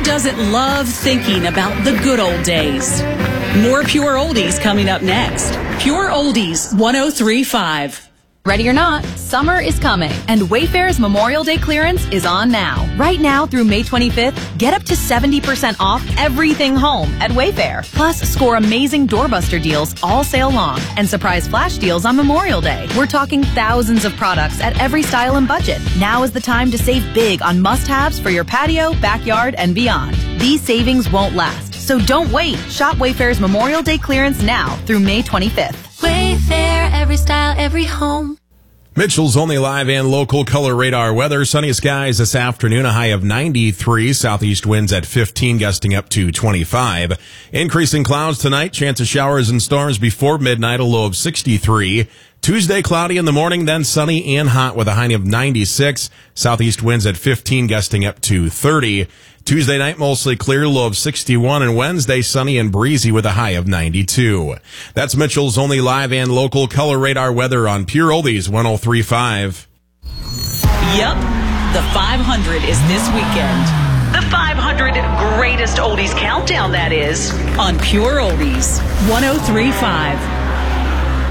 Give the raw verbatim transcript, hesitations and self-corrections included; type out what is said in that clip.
Who doesn't love thinking about the good old days? More Pure Oldies coming up next. Pure Oldies one oh three point five. Ready or not, summer is coming, and Wayfair's Memorial Day clearance is on now. Right now through May twenty-fifth, get up to seventy percent off everything home at Wayfair. Plus, score amazing doorbuster deals all sale long and surprise flash deals on Memorial Day. We're talking thousands of products at every style and budget. Now is the time to save big on must-haves for your patio, backyard, and beyond. These savings won't last, so don't wait. Shop Wayfair's Memorial Day clearance now through May twenty-fifth. Wayfair, every style, every home. Mitchell's only live and local color radar weather. Sunny skies this afternoon, a high of ninety-three. Southeast winds at fifteen, gusting up to twenty-five. Increasing clouds tonight. Chance of showers and storms before midnight, a low of sixty-three. Tuesday, cloudy in the morning, then sunny and hot with a high of ninety-six. Southeast winds at fifteen, gusting up to thirty. Tuesday night, mostly clear, low of sixty-one, and Wednesday, sunny and breezy with a high of ninety-two. That's Mitchell's only live and local color radar weather on Pure Oldies one oh three point five. Yep, the five hundred is this weekend. The five hundred greatest oldies countdown, that is, on Pure Oldies one oh three point five.